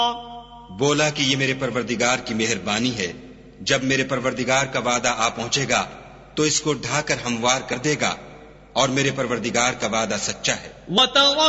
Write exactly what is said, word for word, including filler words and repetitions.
बोला कि ये मेरे परवरदिगार की मेहरबानी है, जब मेरे परवरदिगार का वादा आ पहुंचेगा तो इसको ढाकर हमवार कर देगा, और मेरे परवरदिगार का वादा सच्चा है।